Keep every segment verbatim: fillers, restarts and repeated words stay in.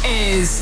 is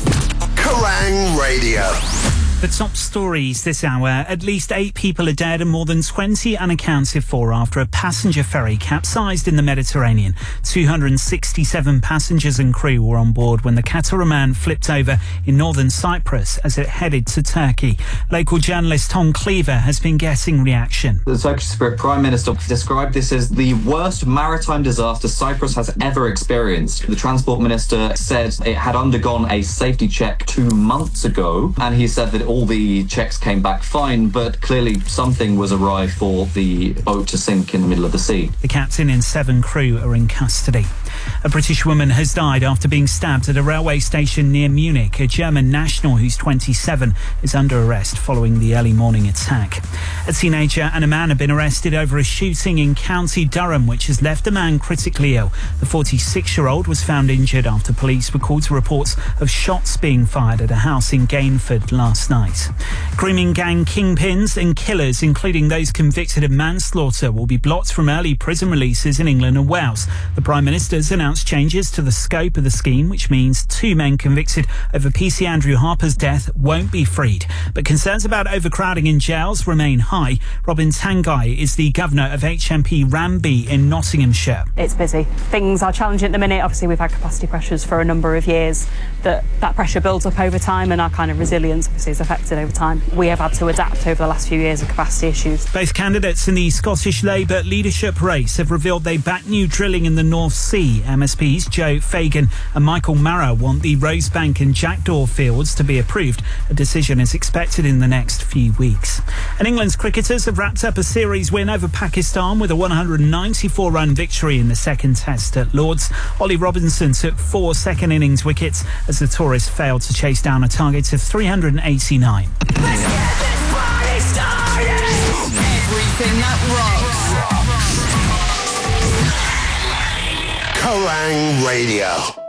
Kerrang Radio. The top stories this hour. At least eight people are dead and more than twenty unaccounted for after a passenger ferry capsized in the Mediterranean. two hundred sixty-seven passengers and crew were on board when the catamaran flipped over in northern Cyprus as it headed to Turkey. Local journalist Tom Cleaver has been getting reaction. The Turkish Prime Minister described this as the worst maritime disaster Cyprus has ever experienced. The Transport Minister said it had undergone a safety check two months ago, and he said that all the checks came back fine, but clearly something was awry for the boat to sink in the middle of the sea. The captain and seven crew are in custody. A British woman has died after being stabbed at a railway station near Munich. A German national who's twenty-seven is under arrest following the early morning attack. A teenager and a man have been arrested over a shooting in County Durham, which has left a man critically ill. The forty-six-year-old was found injured after police were called to reports of shots being fired at a house in Gainford last night. Grooming gang kingpins and killers, including those convicted of manslaughter, will be blocked from early prison releases in England and Wales. The Prime Minister's announced changes to the scope of the scheme, which means two men convicted over P C Andrew Harper's death won't be freed. But concerns about overcrowding in jails remain high. Robin Tanguy is the governor of H M P Ranby in Nottinghamshire. It's busy. Things are challenging at the minute. Obviously, we've had capacity pressures for a number of years. That that pressure builds up over time, and our kind of resilience obviously is affected over time. We have had to adapt over the last few years of capacity issues. Both candidates in the Scottish Labour leadership race have revealed they back new drilling in the North Sea. M S Ps Joe Fagan and Michael Marrow want the Rosebank and Jackdaw fields to be approved. A decision is expected in the next few weeks. And England's cricketers have wrapped up a series win over Pakistan with a one hundred ninety-four run victory in the second test at Lord's. Ollie Robinson took four second innings wickets as the tourists failed to chase down a target of three hundred eighty-nine. Let's get this party started! Everything that rocks. Kerrang Radio.